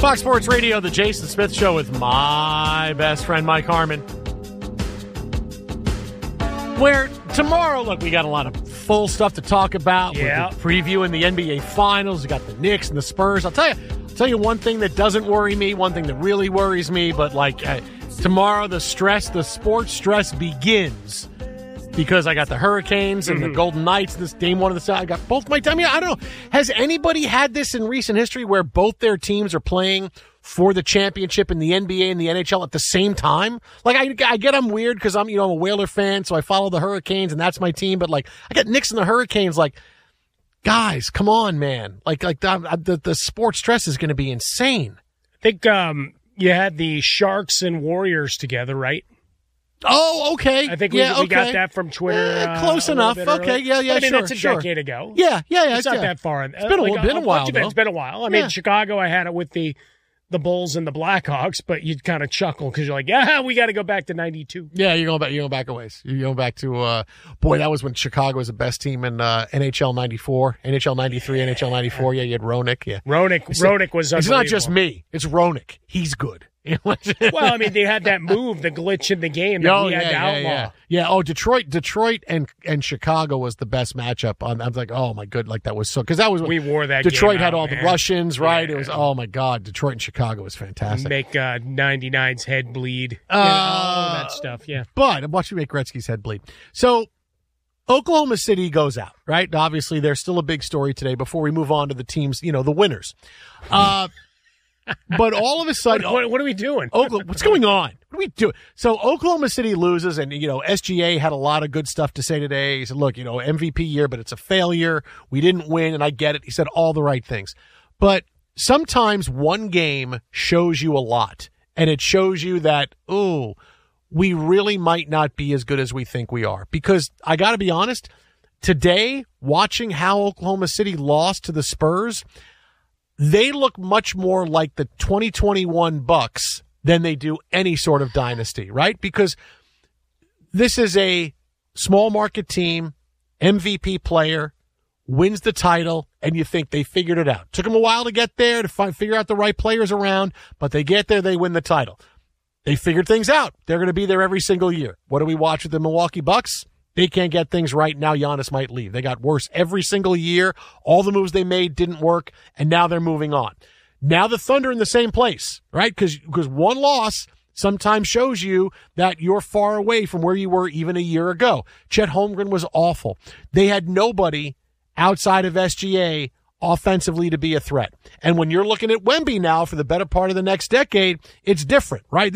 Fox Sports Radio, the Jason Smith Show with my best friend, Mike Harmon. Where tomorrow, look, we got a lot of full stuff to talk about. Yeah. We're previewing the NBA Finals. We got the Knicks and the Spurs. I'll tell you one thing that doesn't worry me, one thing that really worries me, but tomorrow the sports stress begins because I got the Hurricanes and the Golden Knights this game one of the side. I got both my time. I don't know. Has anybody had this in recent history where both their teams are playing for the championship in the NBA and the NHL at the same time? Like, I get I'm weird because I'm a Whaler fan, so I follow the Hurricanes and that's my team. But like, I got Knicks and the Hurricanes. Like, guys, come on, man! Like the sports stress is going to be insane. I think you had the Sharks and Warriors together, right? Oh, okay. I think we got that from Twitter. Close enough. Okay, yeah, I mean, sure, that's a decade ago. Yeah. It's not that far. It's been a while. It's been a while. I mean, Chicago, I had it with the Bulls and the Blackhawks, but you'd kind of chuckle because you're like, we got to go back to 92. Yeah, you're going back a ways. You're going back to, that was when Chicago was the best team in NHL 94, NHL 93, NHL 94. Yeah, you had Roenick. Yeah. Roenick was unbelievable. It's not just me. It's Roenick. He's good. Well, I mean, they had that move, the glitch in the game that we had to outlaw. Yeah. Oh, Detroit and Chicago was the best matchup. I was like, oh my good, like that was so because that was we wore that. Detroit game had out, all man. the Russians, right? Yeah. It was oh my god, Detroit and Chicago was fantastic. Make 99's head bleed. All that stuff. Yeah, but I'm watching make Gretzky's head bleed. So Oklahoma City goes out, right? Obviously, there's still a big story today. Before we move on to the teams, the winners. But all of a sudden, what are we doing? What's going on? What are we doing? So Oklahoma City loses, and SGA had a lot of good stuff to say today. He said, "Look, MVP year, but it's a failure. We didn't win, and I get it." He said all the right things, but sometimes one game shows you a lot, and it shows you that we really might not be as good as we think we are. Because I got to be honest, today watching how Oklahoma City lost to the Spurs. They look much more like the 2021 Bucks than they do any sort of dynasty, right? Because this is a small market team, MVP player, wins the title, and you think they figured it out. Took them a while to get there, to figure out the right players around, but they get there, they win the title. They figured things out. They're going to be there every single year. What do we watch with the Milwaukee Bucks? They can't get things right. Now Giannis might leave. They got worse every single year. All the moves they made didn't work, and now they're moving on. Now the Thunder in the same place, right? Because one loss sometimes shows you that you're far away from where you were even a year ago. Chet Holmgren was awful. They had nobody outside of SGA offensively to be a threat. And when you're looking at Wemby now for the better part of the next decade, it's different, right?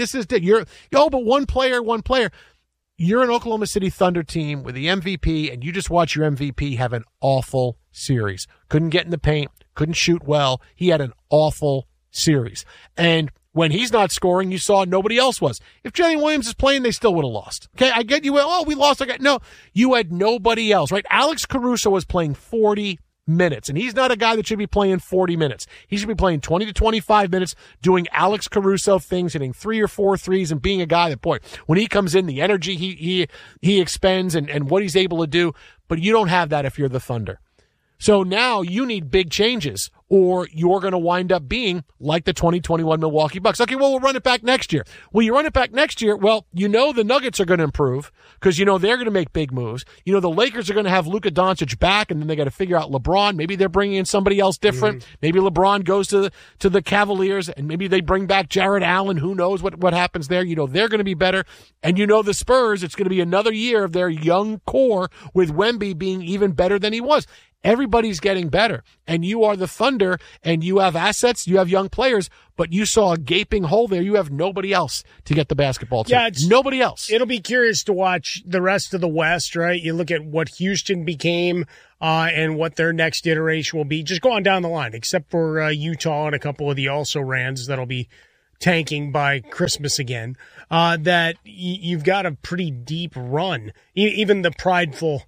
But one player. You're an Oklahoma City Thunder team with the MVP, and you just watch your MVP have an awful series. Couldn't get in the paint, couldn't shoot well. He had an awful series. And when he's not scoring, you saw nobody else was. If Jalen Williams is playing, they still would have lost. Okay, I get you. We lost. No, you had nobody else, right? Alex Caruso was playing 40 minutes, and he's not a guy that should be playing 40 minutes. He should be playing 20 to 25 minutes doing Alex Caruso things, hitting 3 or 4 threes, and being a guy that, boy, when he comes in, the energy he expends and what he's able to do, but you don't have that if you're the Thunder. So now you need big changes, or you're going to wind up being like the 2021 Milwaukee Bucks. Okay, well, we'll run it back next year. Well, you run it back next year, well, the Nuggets are going to improve because they're going to make big moves. The Lakers are going to have Luka Doncic back, and then they got to figure out LeBron. Maybe they're bringing in somebody else different. Maybe LeBron goes to the Cavaliers, and maybe they bring back Jared Allen. Who knows what happens there? They're going to be better. And the Spurs, it's going to be another year of their young core with Wemby being even better than he was. Everybody's getting better, and you are the Thunder, and you have assets, you have young players, but you saw a gaping hole there. You have nobody else to get the basketball to. Yeah, nobody else. It'll be curious to watch the rest of the West, right? You look at what Houston became and what their next iteration will be. Just go on down the line, except for Utah and a couple of the also-rans that'll be tanking by Christmas again, that you've got a pretty deep run. Even the prideful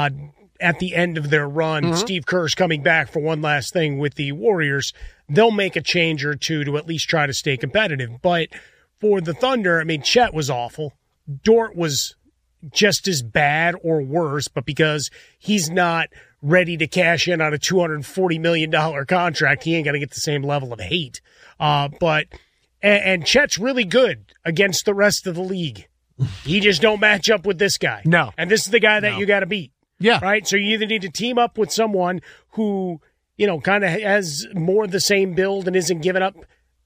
at the end of their run, Steve Kerr's coming back for one last thing with the Warriors. They'll make a change or two to at least try to stay competitive. But for the Thunder, Chet was awful. Dort was just as bad or worse, but because he's not ready to cash in on a $240 million contract, he ain't going to get the same level of hate. But Chet's really good against the rest of the league. He just don't match up with this guy. No. And this is the guy that you got to beat. Yeah. Right? So you either need to team up with someone who, kind of has more of the same build and isn't giving up,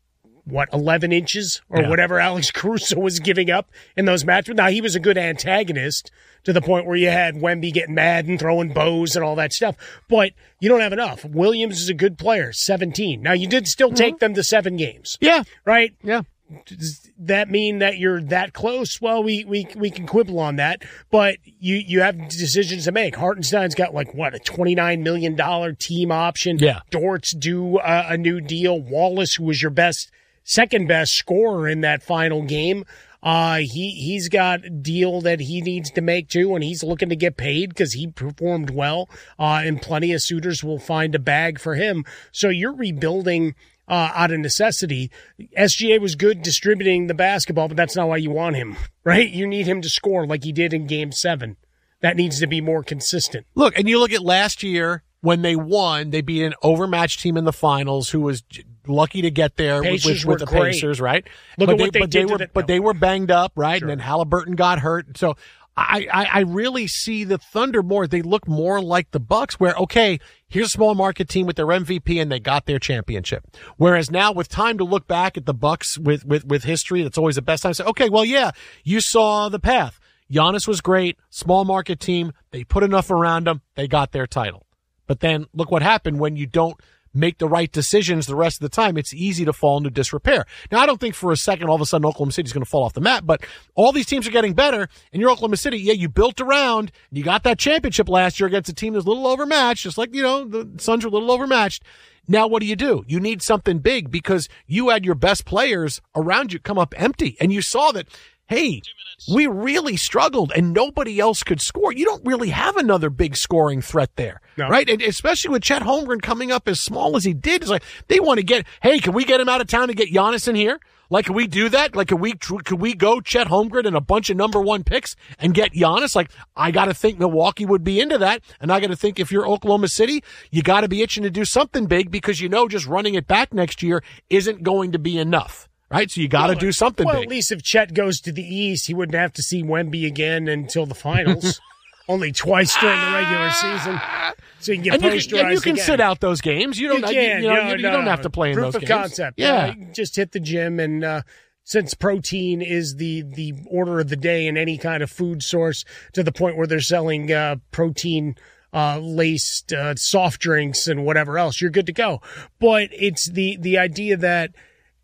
11 inches or whatever Alex Caruso was giving up in those matches. Now, he was a good antagonist to the point where you had Wemby getting mad and throwing bows and all that stuff. But you don't have enough. Williams is a good player, 17. Now, you did still take them to 7 games. Yeah. Right? Yeah. Does that mean that you're that close? Well, we can quibble on that, but you have decisions to make. Hartenstein's got a $29 million team option. Yeah. Dort's due a new deal. Wallace, who was your second best scorer in that final game, he's got a deal that he needs to make too, and he's looking to get paid because he performed well, and plenty of suitors will find a bag for him. So you're rebuilding out of necessity. SGA was good distributing the basketball, but that's not why you want him, right? You need him to score like he did in Game 7. That needs to be more consistent. Look, and you look at last year when they won, they beat an overmatched team in the finals who was lucky to get there with the Pacers, right? Look at what they did. But they were banged up, right? Sure. And then Halliburton got hurt. So I really see the Thunder more. They look more like the Bucks where, okay, here's a small market team with their MVP and they got their championship. Whereas now with time to look back at the Bucks with history, that's always the best time to say, okay, well, yeah, you saw the path. Giannis was great, small market team. They put enough around them. They got their title. But then look what happened when you don't make the right decisions the rest of the time. It's easy to fall into disrepair. Now, I don't think for a second all of a sudden Oklahoma City is going to fall off the map, but all these teams are getting better, and you're Oklahoma City. Yeah, you built around, and you got that championship last year against a team that's a little overmatched, just like, the Suns are a little overmatched. Now, what do? You need something big because you had your best players around you come up empty, and you saw that, hey, we really struggled and nobody else could score. You don't really have another big scoring threat there, right? And especially with Chet Holmgren coming up as small as he did, it's like they want to hey, can we get him out of town and get Giannis in here? Like, can we do that? Like, could we go Chet Holmgren and a bunch of number 1 picks and get Giannis? Like, I got to think Milwaukee would be into that. And I got to think if you're Oklahoma City, you got to be itching to do something big because just running it back next year isn't going to be enough. Right, so you got to do something big. Well, at least if Chet goes to the East, he wouldn't have to see Wemby again until the finals. Only twice during the regular season, so you can get posterized and you can again. sit out those games. You don't have to play in those games. Proof of concept. Yeah, just hit the gym, and since protein is the order of the day in any kind of food source, to the point where they're selling protein laced soft drinks and whatever else, you're good to go. But it's the idea that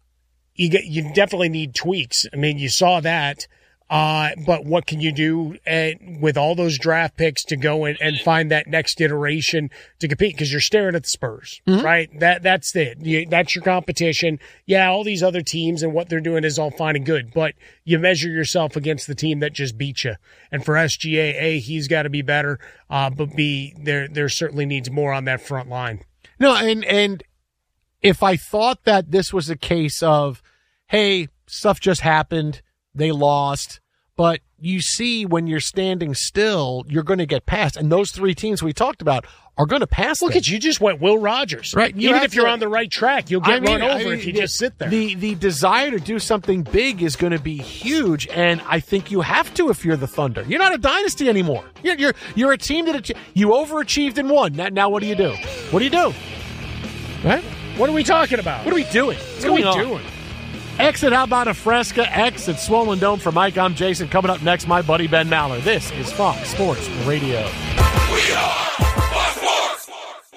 you definitely need tweaks. I mean, you saw that. But what can you do with all those draft picks to go and find that next iteration to compete? Because you're staring at the Spurs, right? That's it. That's your competition. Yeah, all these other teams and what they're doing is all fine and good, but you measure yourself against the team that just beat you. And for SGA, A, he's got to be better, but B, there certainly needs more on that front line. No, and if I thought that this was a case of, hey, stuff just happened, they lost, but you see when you're standing still, you're going to get past. And those 3 teams we talked about are going to pass. Look at you just went Will Rogers. Right. Even if you're on the right track, you'll get run over if you just sit there. The desire to do something big is going to be huge, and I think you have to if you're the Thunder. You're not a dynasty anymore. You're a team that you overachieved and won. Now what do you do? What do you do? Right? What are we talking about? What are we doing? What's going on? Exit, how about a Fresca? X at Swollen Dome for Mike. I'm Jason. Coming up next, my buddy Ben Maller. This is Fox Sports Radio. We are Fox Sports.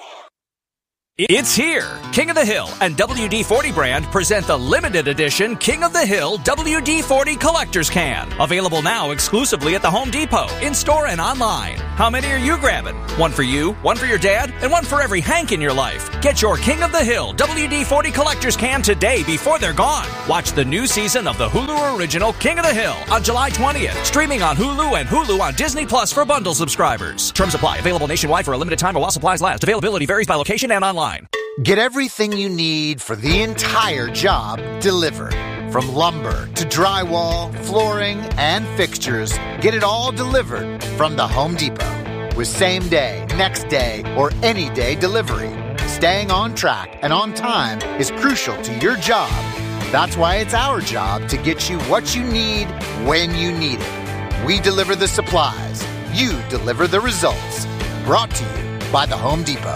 It's here. King of the Hill and WD-40 brand present the limited edition King of the Hill WD-40 Collector's Can. Available now exclusively at the Home Depot, in-store and online. How many are you grabbing? One for you, one for your dad, and one for every Hank in your life. Get your King of the Hill WD-40 Collector's Can today before they're gone. Watch the new season of the Hulu original King of the Hill on July 20th. Streaming on Hulu and Hulu on Disney Plus for bundle subscribers. Terms apply. Available nationwide for a limited time or while supplies last. Availability varies by location and online. Get everything you need for the entire job delivered. From lumber to drywall, flooring, and fixtures, get it all delivered from the Home Depot. With same-day next day or any day delivery. Staying on track and on time is crucial to your job. That's why it's our job to get you what you need when you need it. We deliver the supplies. You deliver the results. Brought to you by the Home Depot.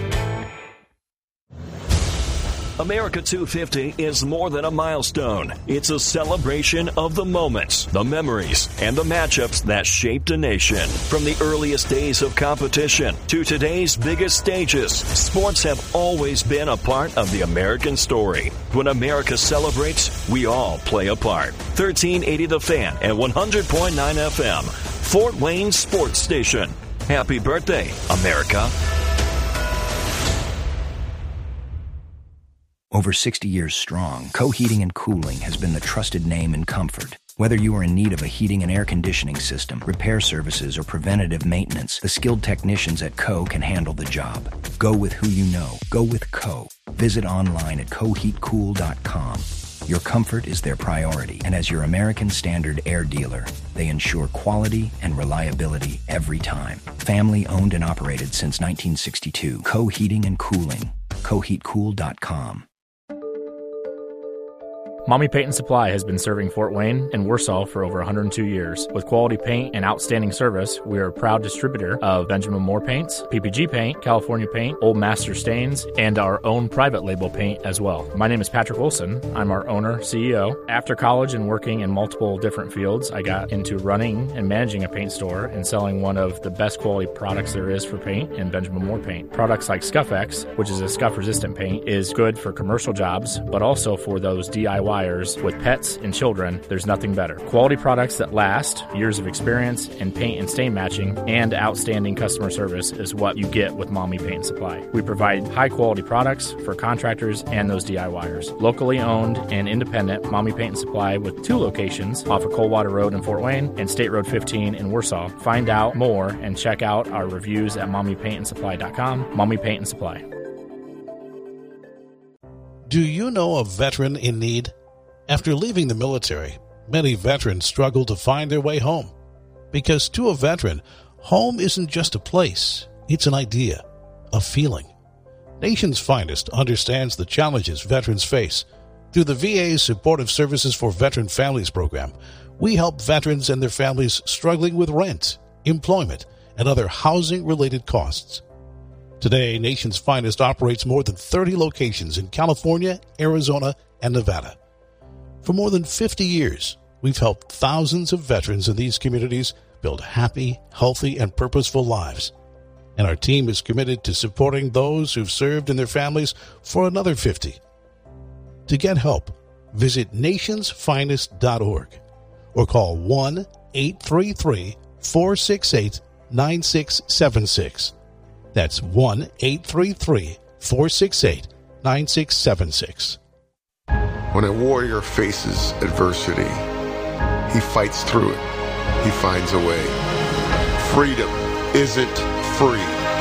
America 250 is more than a milestone. It's a celebration of the moments, the memories, and the matchups that shaped a nation. From the earliest days of competition to today's biggest stages, sports have always been a part of the American story. When America celebrates, we all play a part. 1380 The Fan and 100.9 FM, Fort Wayne Sports Station. Happy birthday, America. Over 60 years strong, Co Heating and Cooling has been the trusted name in comfort. Whether you are in need of a heating and air conditioning system, repair services, or preventative maintenance, the skilled technicians at Co can handle the job. Go with who you know. Go with Co. Visit online at coheatcool.com. Your comfort is their priority, and as your American Standard air dealer, they ensure quality and reliability every time. Family owned and operated since 1962. Co Heating and Cooling. coheatcool.com. Mommy Paint and Supply has been serving Fort Wayne and Warsaw for over 102 years. With quality paint and outstanding service, we are a proud distributor of Benjamin Moore Paints, PPG Paint, California Paint, Old Master Stains, and our own private label paint as well. My name is Patrick Wilson. I'm our owner, CEO. After college and working in multiple different fields, I got into running and managing a paint store and selling one of the best quality products there is for paint in Benjamin Moore Paint. Products like Scuff-X, which is a scuff-resistant paint, is good for commercial jobs, but also for those DIY with pets and children. There's nothing better. Quality products that last, years of experience in paint and stain matching, and outstanding customer service is what you get with Mommy Paint and Supply. We provide high quality products for contractors and those DIYers. Locally owned and independent Mommy Paint and Supply with 2 locations off of Coldwater Road in Fort Wayne and State Road 15 in Warsaw. Find out more and check out our reviews at mommypaintandsupply.com. Mommy Paint and Supply. Do you know a veteran in need? After leaving the military, many veterans struggle to find their way home. Because to a veteran, home isn't just a place, it's an idea, a feeling. Nation's Finest understands the challenges veterans face. Through the VA's Supportive Services for Veteran Families program, we help veterans and their families struggling with rent, employment, and other housing-related costs. Today, Nation's Finest operates more than 30 locations in California, Arizona, and Nevada. For more than 50 years, we've helped thousands of veterans in these communities build happy, healthy, and purposeful lives. And our team is committed to supporting those who've served and their families for another 50. To get help, visit nationsfinest.org or call 1-833-468-9676. That's 1-833-468-9676. When a warrior faces adversity, he fights through it. He finds a way. Freedom isn't free.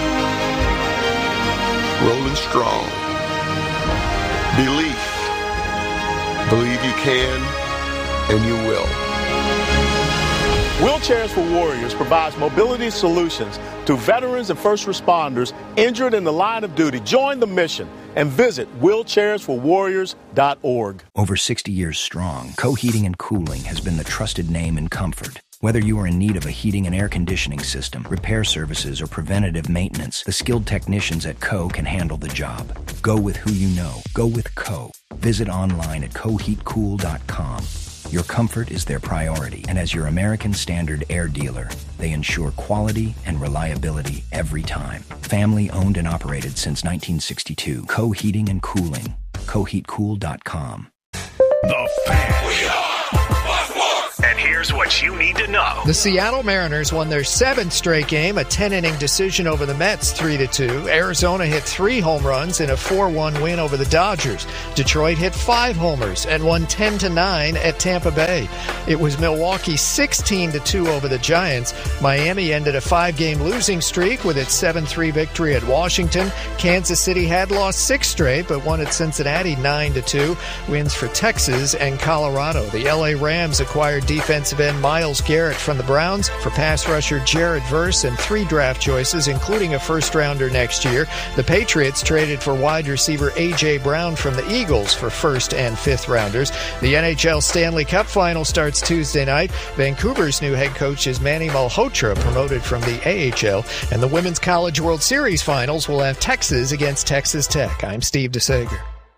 Rolling strong. Belief. Believe you can, and you will. Wheelchairs for Warriors provides mobility solutions to veterans and first responders injured in the line of duty. Join the mission and visit wheelchairsforwarriors.org. Over 60 years strong, Co Heating and Cooling has been the trusted name in comfort. Whether you are in need of a heating and air conditioning system, repair services, or preventative maintenance, the skilled technicians at Co can handle the job. Go with who you know. Go with Co. Visit online at coheatcool.com. Your comfort is their priority, and as your American Standard air dealer, they ensure quality and reliability every time. Family owned and operated since 1962. Co Heating and Cooling. coheatcool.com. The Fan. We are Sports. And here's what you need to know. The Seattle Mariners won their 7th straight game, a 10-inning decision over the Mets, 3-2. Arizona hit 3 home runs in a 4-1 win over the Dodgers. Detroit hit 5 homers and won 10-9 at Tampa Bay. It was Milwaukee 16-2 over the Giants. Miami ended a 5-game losing streak with its 7-3 victory at Washington. Kansas City had lost 6 straight, but won at Cincinnati 9-2. Wins for Texas and Colorado. The LA Rams acquired defensive defensive end Myles Garrett from the Browns for pass rusher Jared Verse and 3 draft choices, including a first-rounder next year. The Patriots traded for wide receiver A.J. Brown from the Eagles for first and fifth rounders. The NHL Stanley Cup Final starts Tuesday night. Vancouver's new head coach is Manny Malhotra, promoted from the AHL. And the Women's College World Series Finals will have Texas against Texas Tech. I'm Steve DeSager.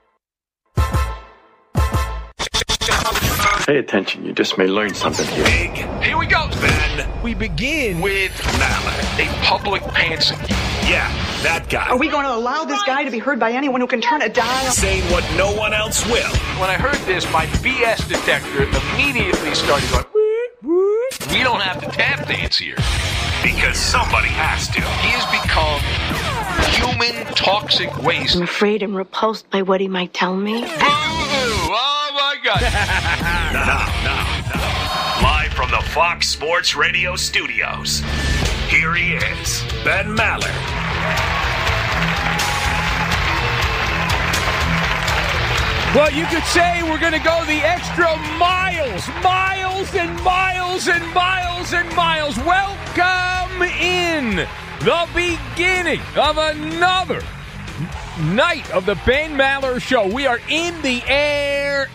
Pay attention, you just may learn something here. Big. Here we go, Ben. We begin with Maller, a public pantser. Yeah, that guy. Are we going to allow this guy to be heard by anyone who can turn a dial? Saying what no one else will. When I heard this, my BS detector immediately started going, we don't have to tap dance here. Because somebody has to. He has become human toxic waste. I'm afraid and repulsed by what he might tell me. Boo! Oh my God. Now. Live from the Fox Sports Radio studios, here he is, Ben Maller. Well, you could say we're going to go the extra miles and miles and miles and miles. Welcome in the beginning of another night of the Ben Maller Show. We are in the air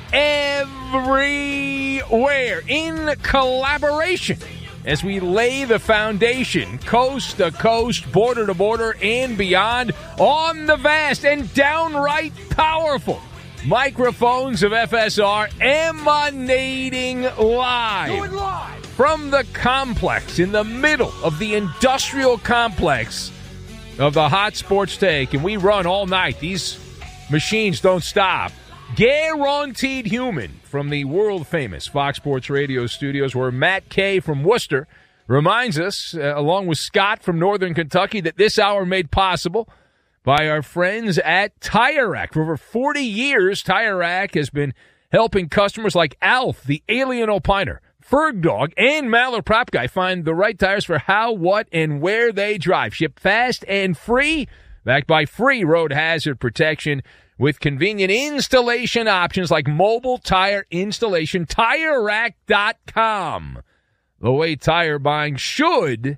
everywhere in collaboration as we lay the foundation coast to coast, border to border, and beyond on the vast and downright powerful microphones of FSR, emanating live from the complex in the middle of the industrial complex of the Hot Sports Take, and we run all night. These machines don't stop. Guaranteed Human from the world-famous Fox Sports Radio studios, where Matt Kay from Worcester reminds us, along with Scott from Northern Kentucky, that this hour made possible by our friends at Tire Rack. For over 40 years, Tire Rack has been helping customers like Alf, the Alien Opiner, Ferg Dog, and Maller Prop Guy find the right tires for how, what, and where they drive. Shipped fast and free, backed by free road hazard protection with convenient installation options like mobile tire installation. TireRack.com, the way tire buying should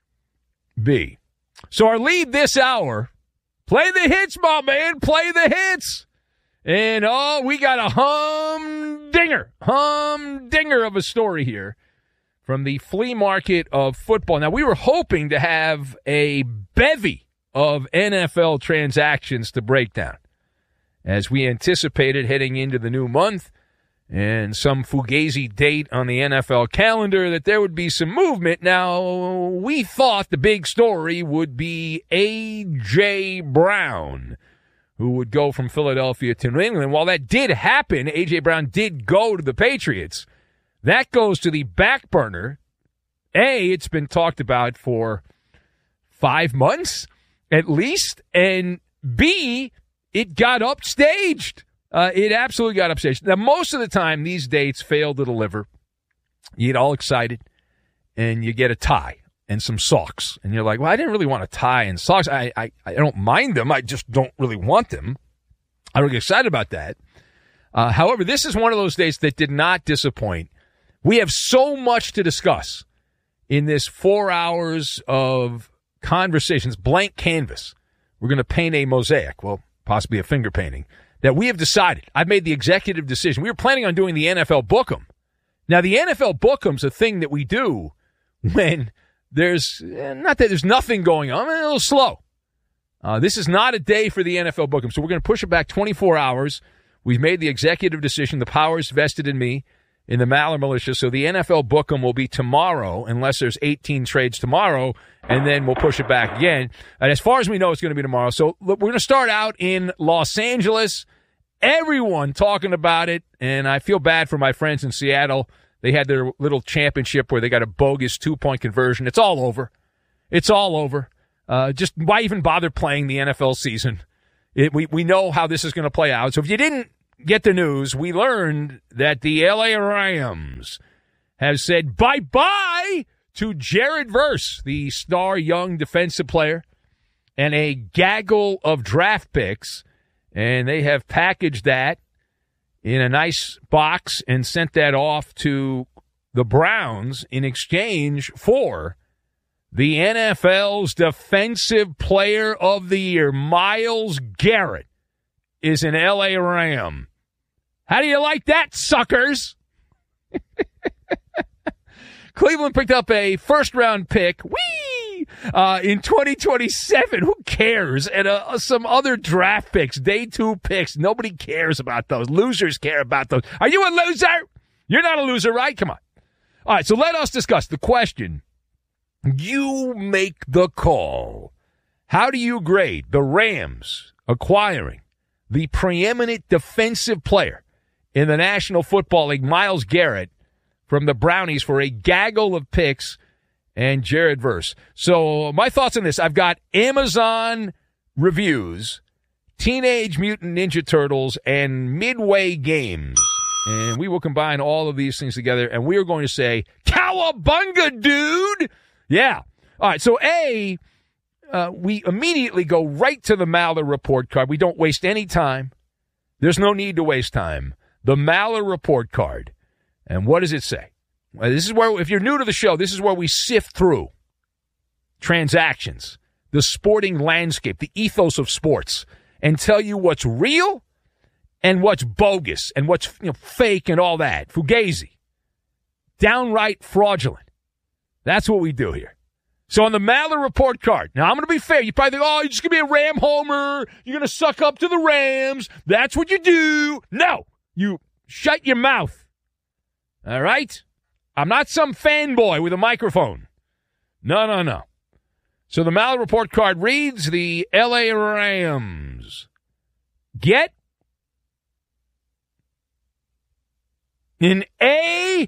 be. So our lead this hour, play the hits, my man, play the hits. And, we got a humdinger of a story here from the flea market of football. Now, we were hoping to have a bevy of NFL transactions to break down, as we anticipated heading into the new month and some fugazi date on the NFL calendar that there would be some movement. Now, we thought the big story would be A.J. Brown, who would go from Philadelphia to New England. While that did happen, A.J. Brown did go to the Patriots. That goes to the back burner. A, it's been talked about for 5 months at least, and B, it got upstaged. It absolutely got upstaged. Now, most of the time, these dates fail to deliver. You get all excited, and you get a tie and some socks. And you're like, well, I didn't really want a tie and socks. I don't mind them. I just don't really want them. I don't get excited about that. However, this is one of those dates that did not disappoint. We have so much to discuss in this 4 hours of conversations, blank canvas. We're going to paint a mosaic, well, possibly a finger painting, that we have decided. I've made the executive decision. We were planning on doing the NFL Book'em. Now, the NFL Book'em's a thing that we do when there's, not that there's nothing going on, a little slow. This is not a day for the NFL Book'em, so we're going to push it back 24 hours. We've made the executive decision. The power's vested in me, in the Maller Militia, so the NFL Book'em will be tomorrow, unless there's 18 trades tomorrow, and then we'll push it back again. And as far as we know, it's going to be tomorrow. So look, we're going to start out in Los Angeles. Everyone talking about it, and I feel bad for my friends in Seattle. They had their little championship where they got a bogus 2-point conversion. It's all over. It's all over. Just why even bother playing the NFL season? We know how this is going to play out. So if you didn't get the news, we learned that the L.A. Rams have said bye-bye to Jared Verse, the star young defensive player, and a gaggle of draft picks. And they have packaged that in a nice box and sent that off to the Browns in exchange for the NFL's Defensive Player of the Year. Myles Garrett is an L.A. Ram. How do you like that, suckers? Cleveland picked up a first-round pick. In 2027. Who cares? And some other draft picks, day 2 picks. Nobody cares about those. Losers care about those. Are you a loser? You're not a loser, right? Come on. All right, so let us discuss the question. You make the call. How do you grade the Rams acquiring the preeminent defensive player in the National Football League, Myles Garrett, from the Brownies for a gaggle of picks and Jared Verse? So my thoughts on this, I've got Amazon reviews, Teenage Mutant Ninja Turtles, and Midway Games. And we will combine all of these things together, and we are going to say, cowabunga, dude! Yeah. All right, so we immediately go right to the Maller report card. We don't waste any time. There's no need to waste time. The Maller report card. And what does it say? Well, this is where, if you're new to the show, this is where we sift through transactions, the sporting landscape, the ethos of sports, and tell you what's real and what's bogus and what's fake and all that. Fugazi. Downright fraudulent. That's what we do here. So on the Maller report card, now I'm going to be fair. You probably think, oh, you're just going to be a Ram homer. You're going to suck up to the Rams. That's what you do. No, you shut your mouth. All right? I'm not some fanboy with a microphone. No. So the Maller report card reads, the L.A. Rams get an A+++.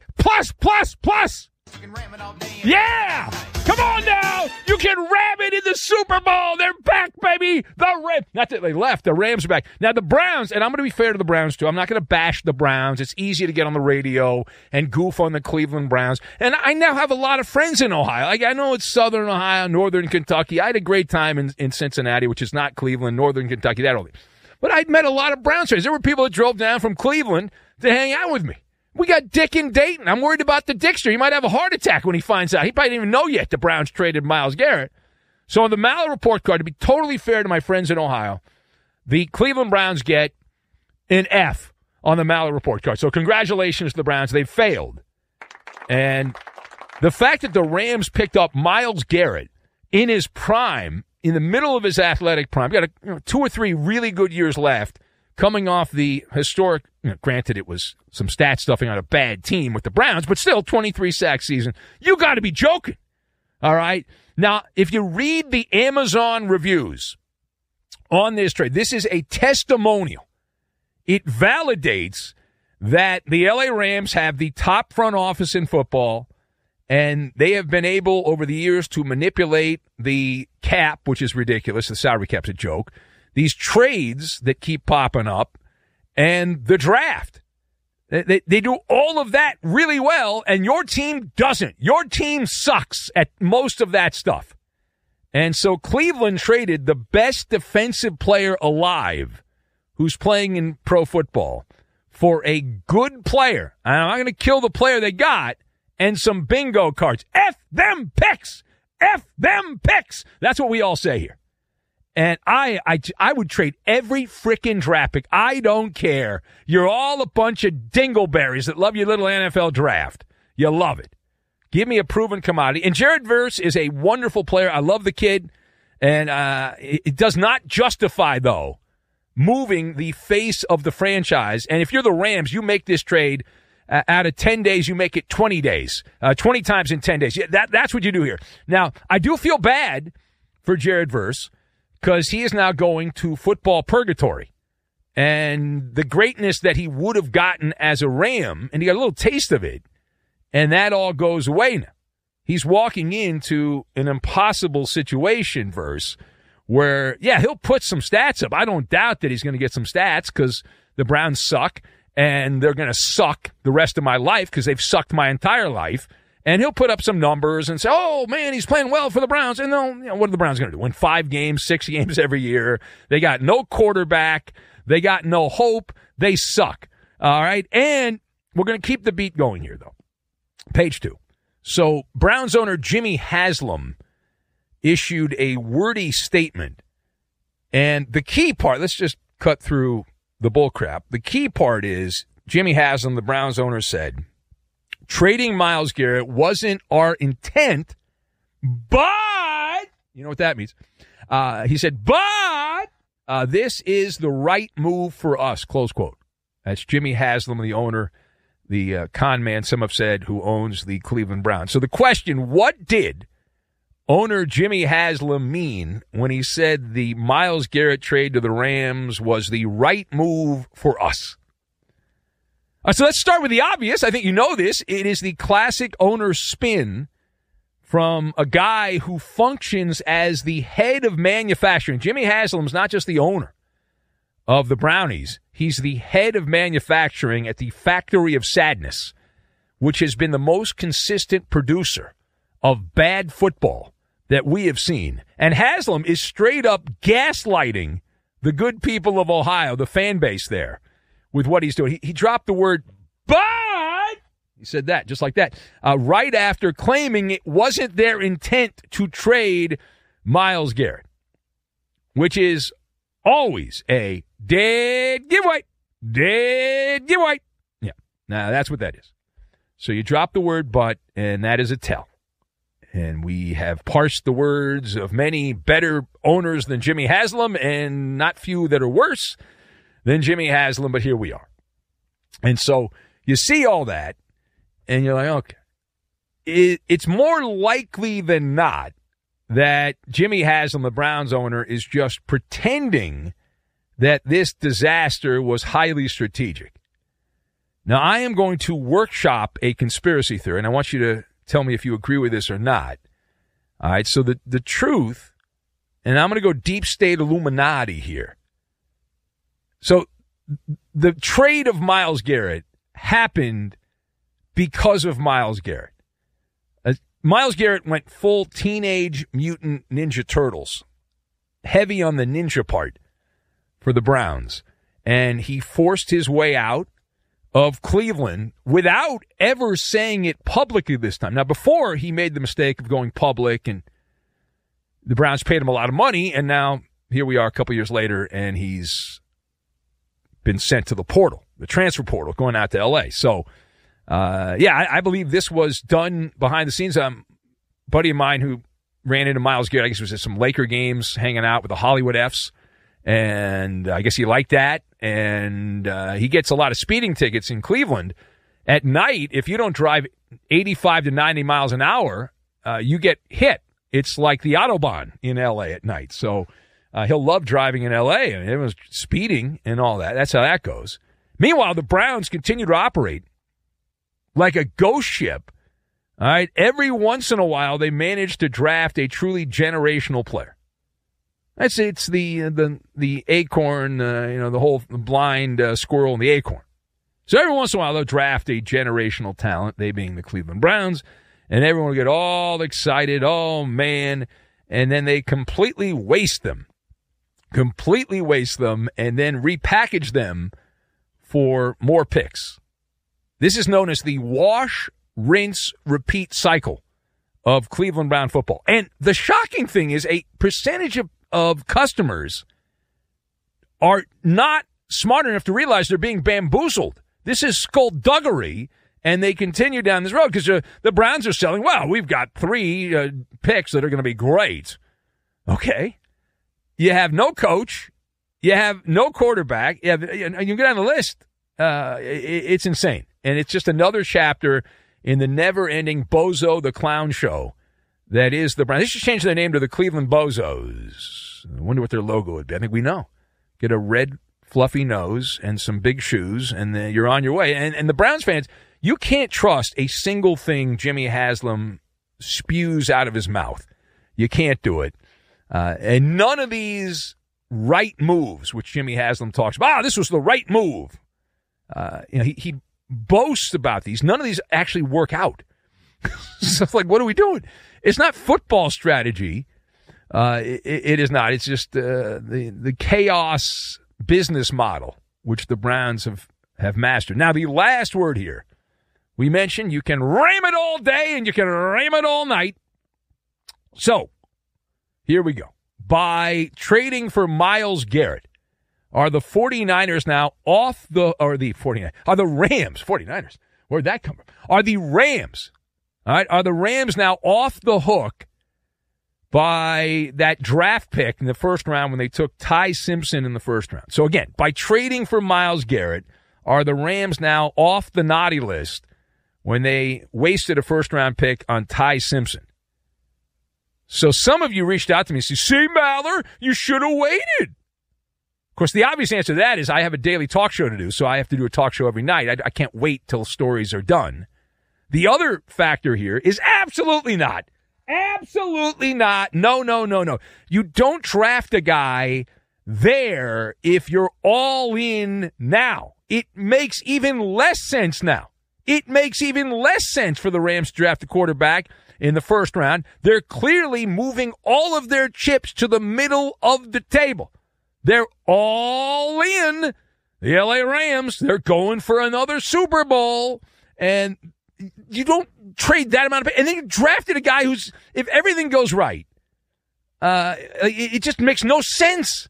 Yeah! Come on now! You can ram it in the Super Bowl! They're back, baby! The Rams. Not that they left. The Rams are back. Now, the Browns, and I'm going to be fair to the Browns, too. I'm not going to bash the Browns. It's easy to get on the radio and goof on the Cleveland Browns. And I now have a lot of friends in Ohio. Like, I know it's Southern Ohio, Northern Kentucky. I had a great time in Cincinnati, which is not Cleveland, Northern Kentucky, that only. But I'd met a lot of Browns fans. There were people that drove down from Cleveland to hang out with me. We got Dick in Dayton. I'm worried about the Dickster. He might have a heart attack when he finds out. He probably didn't even know yet the Browns traded Myles Garrett. So on the Maller report card, to be totally fair to my friends in Ohio, the Cleveland Browns get an F on the Maller report card. So congratulations to the Browns. They failed. And the fact that the Rams picked up Myles Garrett in his prime, in the middle of his athletic prime, got 2 or 3 really good years left, coming off the historic, granted it was some stat stuffing on a bad team with the Browns, but still 23-sack season. You got to be joking. All right? Now, if you read the Amazon reviews on this trade, this is a testimonial. It validates that the LA Rams have the top front office in football, and they have been able over the years to manipulate the cap, which is ridiculous. The salary cap's a joke. These trades that keep popping up, and the draft. They do all of that really well, and your team doesn't. Your team sucks at most of that stuff. And so Cleveland traded the best defensive player alive who's playing in pro football for a good player. And I'm not going to kill the player they got, and some bingo cards. F them picks! F them picks! That's what we all say here. And I would trade every frickin' draft pick. I don't care. You're all a bunch of dingleberries that love your little NFL draft. You love it. Give me a proven commodity. And Jared Verse is a wonderful player. I love the kid. And it does not justify, though, moving the face of the franchise. And if you're the Rams, you make this trade out of 10 days, you make it 20 days. 20 times in 10 days. That's what you do here. Now, I do feel bad for Jared Verse, because he is now going to football purgatory. And the greatness that he would have gotten as a Ram, and he got a little taste of it, and that all goes away now. He's walking into an impossible situation, Verse, where, yeah, he'll put some stats up. I don't doubt that he's going to get some stats because the Browns suck, and they're going to suck the rest of my life because they've sucked my entire life. And he'll put up some numbers and say, oh, man, he's playing well for the Browns. And then, what are the Browns going to do? Win 5 games, 6 games every year. They got no quarterback. They got no hope. They suck. All right? And we're going to keep the beat going here, though. Page 2. So Browns owner Jimmy Haslam issued a wordy statement. And the key part, let's just cut through the bullcrap. The key part is Jimmy Haslam, the Browns owner, said, trading Myles Garrett wasn't our intent, but, you know what that means. He said, but this is the right move for us, close quote. That's Jimmy Haslam, the owner, the con man, some have said, who owns the Cleveland Browns. So the question, what did owner Jimmy Haslam mean when he said the Myles Garrett trade to the Rams was the right move for us? So let's start with the obvious. I think you know this. It is the classic owner spin from a guy who functions as the head of manufacturing. Jimmy Haslam's not just the owner of the Brownies. He's the head of manufacturing at the Factory of Sadness, which has been the most consistent producer of bad football that we have seen. And Haslam is straight up gaslighting the good people of Ohio, the fan base there, with what he's doing. He dropped the word, but he said that, just like that, right after claiming it wasn't their intent to trade Myles Garrett, which is always a dead giveaway. Dead giveaway. Yeah, now that's what that is. So you drop the word but, and that is a tell. And we have parsed the words of many better owners than Jimmy Haslam and not few that are worse than Jimmy Haslam, but here we are. And so you see all that, and you're like, okay. It's more likely than not that Jimmy Haslam, the Browns owner, is just pretending that this disaster was highly strategic. Now, I am going to workshop a conspiracy theory, and I want you to tell me if you agree with this or not. All right, so the truth, and I'm going to go deep state Illuminati here. So the trade of Myles Garrett happened because of Myles Garrett. Myles Garrett went full Teenage Mutant Ninja Turtles, heavy on the ninja part for the Browns, and he forced his way out of Cleveland without ever saying it publicly this time. Now, before, he made the mistake of going public, and the Browns paid him a lot of money, and now here we are a couple years later, and he's been sent to the portal, the transfer portal, going out to L.A. So, I believe this was done behind the scenes. A buddy of mine who ran into Myles Garrett, I guess it was at some Laker games, hanging out with the Hollywood Fs, and I guess he liked that, and he gets a lot of speeding tickets in Cleveland. At night, if you don't drive 85 to 90 miles an hour, you get hit. It's like the Autobahn in L.A. at night. So he'll love driving in L.A., and everyone's speeding and all that. That's how that goes. Meanwhile, the Browns continue to operate like a ghost ship. All right, every once in a while, they manage to draft a truly generational player. It's the acorn, the whole blind squirrel and the acorn. So every once in a while, they'll draft a generational talent, they being the Cleveland Browns, and everyone will get all excited, oh, man, and then they completely waste them, and then repackage them for more picks. This is known as the wash, rinse, repeat cycle of Cleveland Brown football. And the shocking thing is a percentage of customers are not smart enough to realize they're being bamboozled. This is skullduggery, and they continue down this road because the Browns are selling, well, we've got 3 picks that are going to be great. Okay. You have no coach. You have no quarterback. You get on the list. It's insane. And it's just another chapter in the never-ending Bozo the Clown show that is the Browns. They should change their name to the Cleveland Bozos. I wonder what their logo would be. I think we know. Get a red, fluffy nose and some big shoes, and then you're on your way. And the Browns fans, you can't trust a single thing Jimmy Haslam spews out of his mouth. You can't do it. And none of these right moves, which Jimmy Haslam talks about, this was the right move. He boasts about these. None of these actually work out. So it's like, what are we doing? It's not football strategy. It is not. It's just the chaos business model, which the Browns have mastered. Now, the last word here We mentioned you can ram it all day and you can ram it all night. So, here we go. By trading for Myles Garrett, are the 49ers now off the, or the 49ers, are the Rams, 49ers, where'd that come from? Are the Rams, all right, are the Rams now off the hook by that draft pick in the first round when they took Ty Simpson in the first round? So again, by trading for Myles Garrett, are the Rams now off the naughty list when they wasted a first-round pick on Ty Simpson? So some of you reached out to me and said, see, Maller, you should have waited. Of course, the obvious answer to that is I have a daily talk show to do, so I have to do a talk show every night. I can't wait till stories are done. The other factor here is absolutely not. Absolutely not. No. You don't draft a guy there if you're all in now. It makes even less sense now. It makes even less sense for the Rams to draft a quarterback in the first round. They're clearly moving all of their chips to the middle of the table. They're all in. The LA Rams, they're going for another Super Bowl. And you don't trade that amount of pay. And then you drafted a guy who's, if everything goes right, it just makes no sense.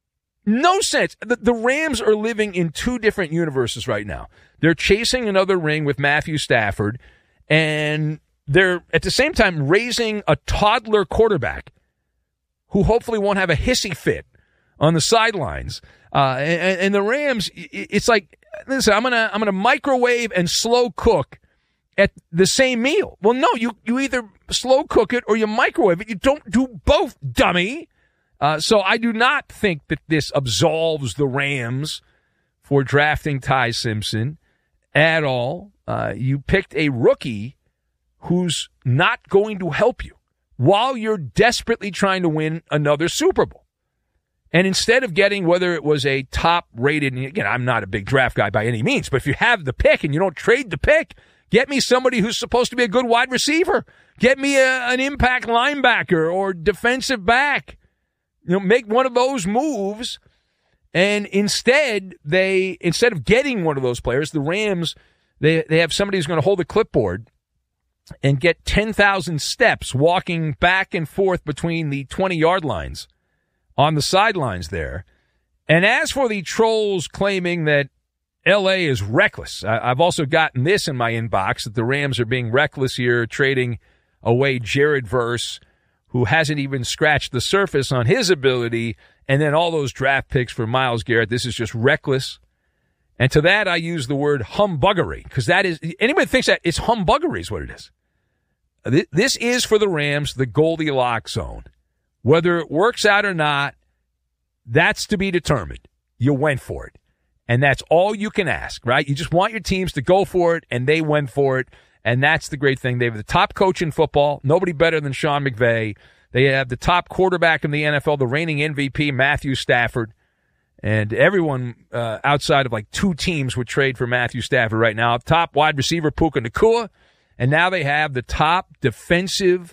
No sense. The Rams are living in two different universes right now. They're chasing another ring with Matthew Stafford, and they're at the same time raising a toddler quarterback who hopefully won't have a hissy fit on the sidelines. And the Rams, it's like, listen, I'm gonna microwave and slow cook at the same meal. Well, no, you either slow cook it or you microwave it. You don't do both, dummy. So I do not think that this absolves the Rams for drafting Ty Simpson at all. You picked a rookie who's not going to help you while you're desperately trying to win another Super Bowl. And instead of getting, whether it was a top-rated, and again, I'm not a big draft guy by any means, but if you have the pick and you don't trade the pick, get me somebody who's supposed to be a good wide receiver. Get me an impact linebacker or defensive back. Make one of those moves. And instead of getting one of those players, the Rams, they have somebody who's going to hold a clipboard and get 10,000 steps walking back and forth between the 20-yard lines on the sidelines there. And as for the trolls claiming that L.A. is reckless, I've also gotten this in my inbox, that the Rams are being reckless here, trading away Jared Verse, who hasn't even scratched the surface on his ability, and then all those draft picks for Myles Garrett. This is just reckless. And to that, I use the word humbuggery, because that is, anybody thinks that it's humbuggery is what it is. This is for the Rams, the Goldilocks zone. Whether it works out or not, that's to be determined. You went for it. And that's all you can ask, right? You just want your teams to go for it, and they went for it. And that's the great thing. They have the top coach in football, nobody better than Sean McVay. They have the top quarterback in the NFL, the reigning MVP, Matthew Stafford. And everyone outside of like two teams would trade for Matthew Stafford right now. Top wide receiver, Puka Nacua. And now they have the top defensive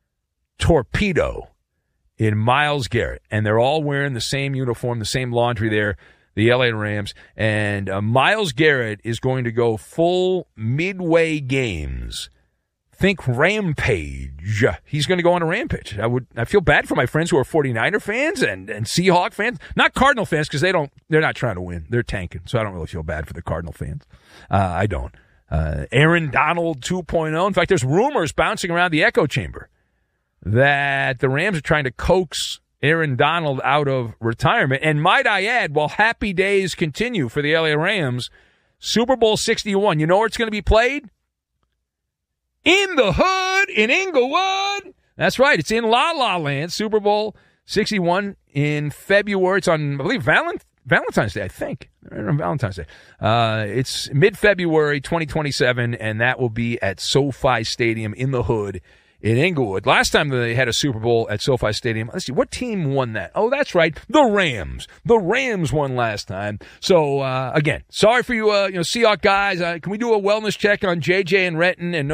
torpedo in Myles Garrett. And they're all wearing the same uniform, the same laundry there, the LA Rams. And Myles Garrett is going to go full midway games. Think rampage. He's going to go on a rampage. I feel bad for my friends who are 49er fans and Seahawk fans. Not Cardinal fans, because they're not trying to win. They're tanking. So I don't really feel bad for the Cardinal fans. I don't. Aaron Donald 2.0. In fact, there's rumors bouncing around the echo chamber that the Rams are trying to coax Aaron Donald out of retirement. And might I add, while happy days continue for the LA Rams, Super Bowl 61, you know where it's going to be played? In the hood, in Inglewood. That's right. It's in La La Land. Super Bowl 61 in February. It's on, I believe, Valentine's Day, I think. On Valentine's Day. It's mid-February 2027, and that will be at SoFi Stadium in the hood in Inglewood. Last time they had a Super Bowl at SoFi Stadium, let's see, what team won that? Oh, that's right, the Rams. The Rams won last time. So, again, sorry for you, Seahawk guys. Can we do a wellness check on JJ and Renton and